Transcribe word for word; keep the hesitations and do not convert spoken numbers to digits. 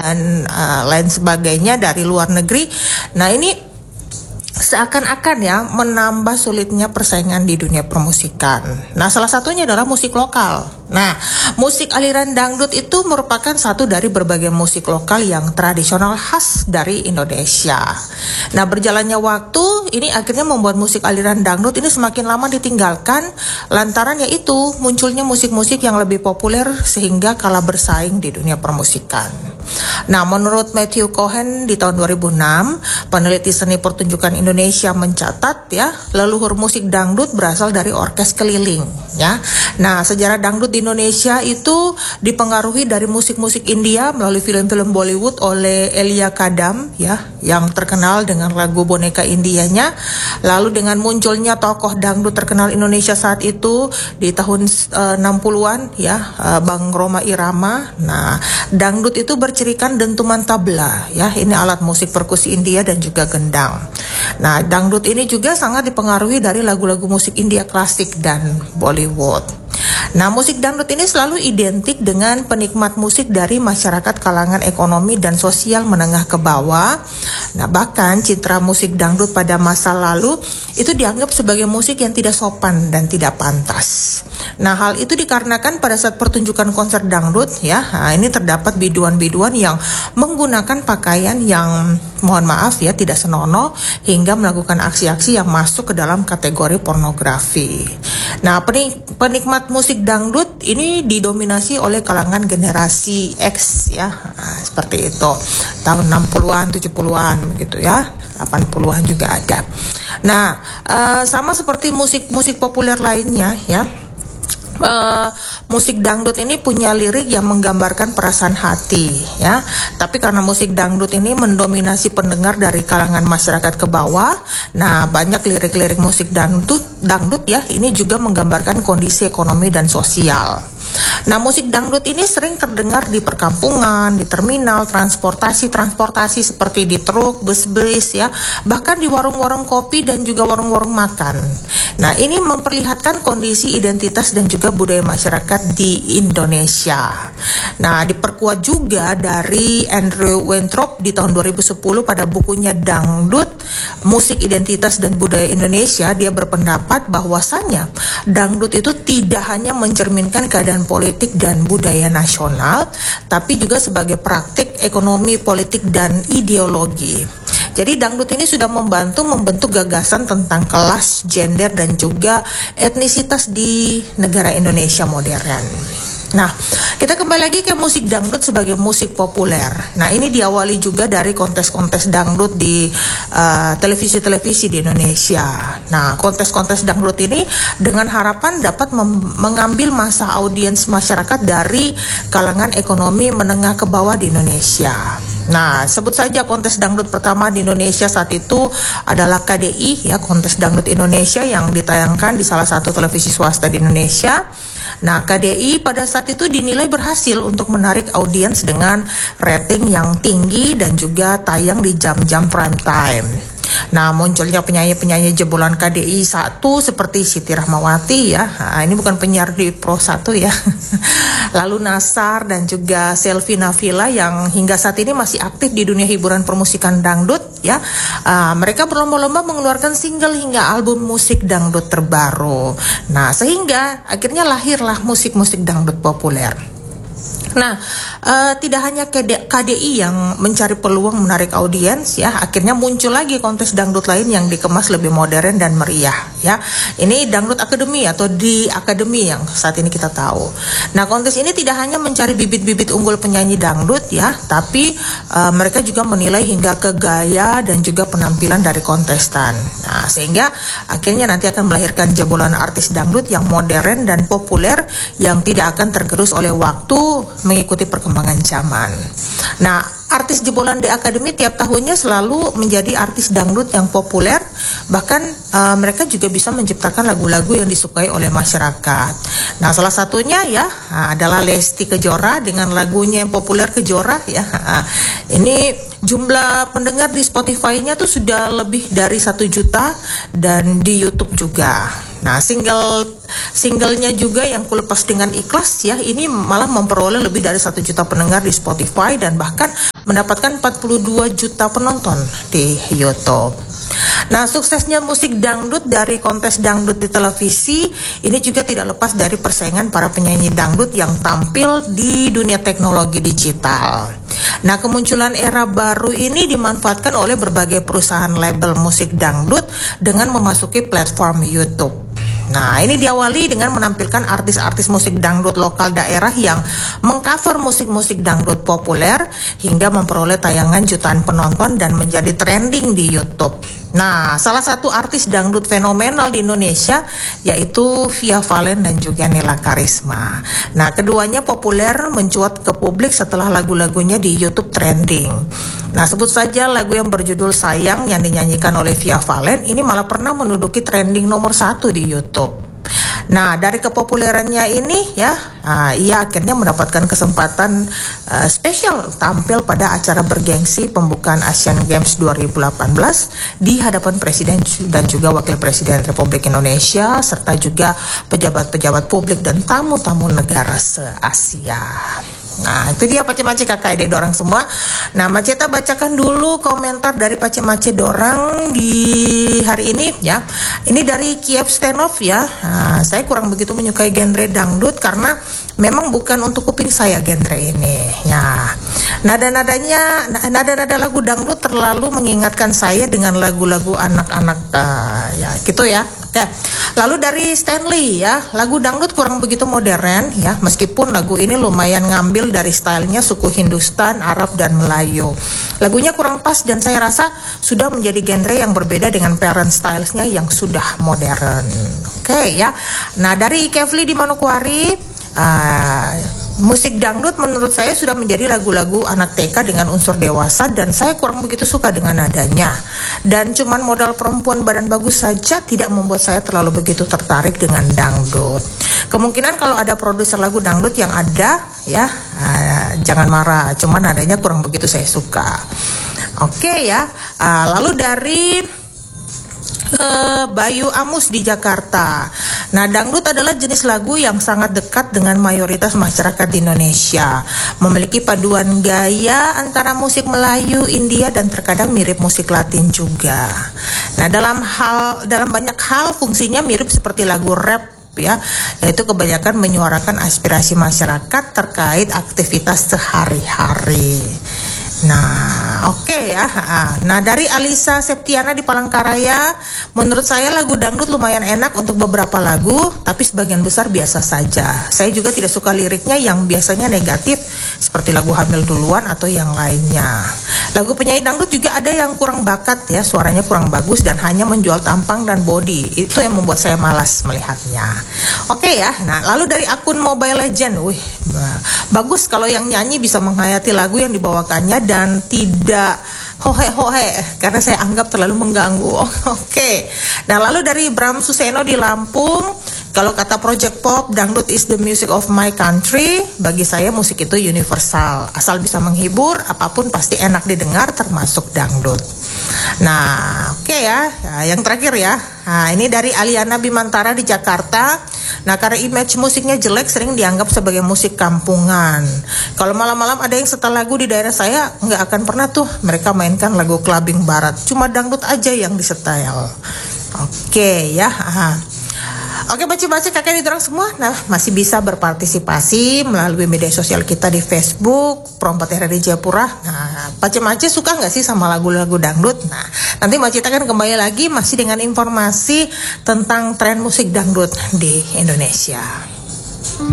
dan uh, lain sebagainya dari luar negeri. Nah ini seakan-akan ya menambah sulitnya persaingan di dunia permusikan. Nah salah satunya adalah musik lokal. Nah musik aliran dangdut itu merupakan satu dari berbagai musik lokal yang tradisional khas dari Indonesia. Nah berjalannya waktu ini akhirnya membuat musik aliran dangdut ini semakin lama ditinggalkan lantaran yaitu munculnya musik-musik yang lebih populer sehingga kalah bersaing di dunia permusikan. Nah menurut Matthew Cohen di tahun dua ribu enam, peneliti seni pertunjukan Indonesia mencatat ya leluhur musik dangdut berasal dari orkes keliling ya. Nah sejarah dangdut di Indonesia itu dipengaruhi dari musik-musik India melalui film-film Bollywood oleh Elia Kadam ya yang terkenal dengan lagu boneka Indianya. Lalu dengan munculnya tokoh dangdut terkenal Indonesia saat itu di tahun uh, enam puluhan ya uh, Bang Rhoma Irama. Nah dangdut itu bercirikan dentuman tabla ya, ini alat musik perkusi India dan juga gendang. Nah dangdut ini juga sangat dipengaruhi dari lagu-lagu musik India klasik dan Bollywood. Nah musik dangdut ini selalu identik dengan penikmat musik dari masyarakat kalangan ekonomi dan sosial menengah ke bawah. Nah bahkan citra musik dangdut pada masa lalu itu dianggap sebagai musik yang tidak sopan dan tidak pantas. Nah hal itu dikarenakan pada saat pertunjukan konser dangdut ya, nah, ini terdapat biduan-biduan yang menggunakan pakaian yang mohon maaf ya tidak senonoh hingga melakukan aksi-aksi yang masuk ke dalam kategori pornografi. Nah penik- penikmat musik dangdut ini didominasi oleh kalangan generasi X ya, nah, seperti itu tahun enam puluhan, tujuh puluhan gitu ya, delapan puluhan juga ada. Nah uh, sama seperti musik-musik populer lainnya ya, Uh, musik dangdut ini punya lirik yang menggambarkan perasaan hati ya. Tapi karena musik dangdut ini mendominasi pendengar dari kalangan masyarakat ke bawah, nah banyak lirik-lirik musik dangdut dangdut ya ini juga menggambarkan kondisi ekonomi dan sosial. Nah musik dangdut ini sering terdengar di perkampungan, di terminal, transportasi-transportasi seperti di truk, bus-bus ya, bahkan di warung-warung kopi dan juga warung-warung makan. Nah ini memperlihatkan kondisi identitas dan juga budaya masyarakat di Indonesia. Nah diperkuat juga dari Andrew Weintraub di tahun dua ribu sepuluh pada bukunya Dangdut, Musik Identitas dan Budaya Indonesia. Dia berpendapat bahwasanya dangdut itu tidak hanya mencerminkan keadaan politik dan budaya nasional, tapi juga sebagai praktik ekonomi, politik, dan ideologi. Jadi dangdut ini sudah membantu membentuk gagasan tentang kelas, gender, dan juga etnisitas di negara Indonesia modern. Nah, kita kembali lagi ke musik dangdut sebagai musik populer. Nah, ini diawali juga dari kontes-kontes dangdut di uh, televisi-televisi di Indonesia. Nah, kontes-kontes dangdut ini dengan harapan dapat mem- mengambil masa audiens masyarakat dari kalangan ekonomi menengah ke bawah di Indonesia. Nah, sebut saja kontes dangdut pertama di Indonesia saat itu adalah K D I ya, Kontes Dangdut Indonesia yang ditayangkan di salah satu televisi swasta di Indonesia. Nah, K D I pada saat itu dinilai berhasil untuk menarik audiens dengan rating yang tinggi dan juga tayang di jam-jam prime time. Nah, munculnya penyanyi-penyanyi jebolan K D I satu seperti Siti Rahmawati ya. Nah, ini bukan penyiar di Pro satu ya. Lalu Nasar dan juga Selvi Nafila yang hingga saat ini masih aktif di dunia hiburan permusikan dangdut ya. Uh, mereka berlomba-lomba mengeluarkan single hingga album musik dangdut terbaru. Nah, sehingga akhirnya lahirlah musik-musik dangdut populer. Nah, uh, tidak hanya K D I yang mencari peluang menarik audiens ya, akhirnya muncul lagi kontes dangdut lain yang dikemas lebih modern dan meriah ya. Ini Dangdut Academy atau di Academy yang saat ini kita tahu. Nah, kontes ini tidak hanya mencari bibit-bibit unggul penyanyi dangdut ya, tapi uh, mereka juga menilai hingga ke gaya dan juga penampilan dari kontestan. Nah, sehingga akhirnya nanti akan melahirkan jebolan artis dangdut yang modern dan populer yang tidak akan tergerus oleh waktu mengikuti perkembangan zaman. Nah, artis jebolan di Academy tiap tahunnya selalu menjadi artis dangdut yang populer, bahkan uh, mereka juga bisa menciptakan lagu-lagu yang disukai oleh masyarakat. Nah, salah satunya ya adalah Lesti Kejora dengan lagunya yang populer Kejora ya. Ini jumlah pendengar di Spotify-nya tuh sudah lebih dari satu juta dan di YouTube juga. Nah, single singlenya juga yang Kulepas Dengan Ikhlas ya, ini malah memperoleh lebih dari satu juta pendengar di Spotify dan bahkan mendapatkan empat puluh dua juta penonton di YouTube. Nah, suksesnya musik dangdut dari kontes dangdut di televisi ini juga tidak lepas dari persaingan para penyanyi dangdut yang tampil di dunia teknologi digital. Nah, kemunculan era baru ini dimanfaatkan oleh berbagai perusahaan label musik dangdut dengan memasuki platform YouTube. Nah, ini diawali dengan menampilkan artis-artis musik dangdut lokal daerah yang mengcover musik-musik dangdut populer hingga memperoleh tayangan jutaan penonton dan menjadi trending di YouTube. Nah, salah satu artis dangdut fenomenal di Indonesia yaitu Via Valen dan juga Nela Karisma. Nah, keduanya populer mencuat ke publik setelah lagu-lagunya di YouTube trending. Nah, sebut saja lagu yang berjudul Sayang yang dinyanyikan oleh Via Valen ini malah pernah menduduki trending nomor satu di YouTube. Nah, dari kepopulerannya ini ya, uh, ia akhirnya mendapatkan kesempatan uh, spesial tampil pada acara bergengsi pembukaan Asian Games dua ribu delapan belas di hadapan Presiden dan juga Wakil Presiden Republik Indonesia serta juga pejabat-pejabat publik dan tamu-tamu negara se-Asia. Nah, itu dia pace-mace kakak adik dorang semua. Nah, Maceta bacakan dulu komentar dari pace-mace dorang di hari ini ya. Ini dari Kiev Stenov ya. Nah, saya kurang begitu menyukai genre dangdut karena memang bukan untuk kuping saya genre ini. Ya. Nada-nadanya, nada-nada lagu dangdut terlalu mengingatkan saya dengan lagu-lagu anak-anak uh, ya gitu ya. Oke. Lalu dari Stanley ya, lagu dangdut kurang begitu modern ya, meskipun lagu ini lumayan ngambil dari stylenya suku Hindustan, Arab dan Melayu. Lagunya kurang pas dan saya rasa sudah menjadi genre yang berbeda dengan parent stylesnya yang sudah modern. Oke ya. Nah, dari Kevli di Manokwari, uh, musik dangdut menurut saya sudah menjadi lagu-lagu anak T K dengan unsur dewasa dan saya kurang begitu suka dengan nadanya. Dan cuman modal perempuan badan bagus saja tidak membuat saya terlalu begitu tertarik dengan dangdut. Kemungkinan kalau ada produser lagu dangdut yang ada ya, uh, jangan marah, cuman nadanya kurang begitu saya suka. Oke okay, ya. Uh, lalu dari Uh, Bayu Amus di Jakarta. Nah, dangdut adalah jenis lagu yang sangat dekat dengan mayoritas masyarakat di Indonesia. Memiliki paduan gaya antara musik Melayu, India dan terkadang mirip musik Latin juga. Nah, dalam hal dalam banyak hal fungsinya mirip seperti lagu rap ya, yaitu kebanyakan menyuarakan aspirasi masyarakat terkait aktivitas sehari-hari. Nah, oke okay ya. Nah, dari Alisa Septiana di Palangkaraya, menurut saya lagu dangdut lumayan enak untuk beberapa lagu, tapi sebagian besar biasa saja. Saya juga tidak suka liriknya yang biasanya negatif, seperti lagu Hamil Duluan atau yang lainnya. Lagu penyanyi dangdut juga ada yang kurang bakat ya, suaranya kurang bagus dan hanya menjual tampang dan body. Itu yang membuat saya malas melihatnya. Oke okay ya. Nah, lalu dari akun Mobile Legend, wih, bagus kalau yang nyanyi bisa menghayati lagu yang dibawakannya dan tidak hohe-hohe karena saya anggap terlalu mengganggu. Oh, Oke. Okay. Nah, lalu dari Bram Suseno di Lampung, kalau kata Project Pop, dangdut is the music of my country. Bagi saya musik itu universal. Asal bisa menghibur, apapun pasti enak didengar termasuk dangdut. Nah, oke okay ya. Nah, yang terakhir ya. Nah, ini dari Aliana Bimantara di Jakarta. Nah, karena image musiknya jelek sering dianggap sebagai musik kampungan. Kalau malam-malam ada yang setel lagu di daerah saya, nggak akan pernah tuh mereka mainkan lagu clubbing barat. Cuma dangdut aja yang disetel. Oke okay, ya. Aha. Oke, baca-baca kakak di orang semua. Nah, masih bisa berpartisipasi melalui media sosial kita di Facebook Perompak R R I Jayapura. Nah, baca-baca suka nggak sih sama lagu-lagu dangdut? Nah, nanti Mbak Cita akan kembali lagi masih dengan informasi tentang tren musik dangdut di Indonesia.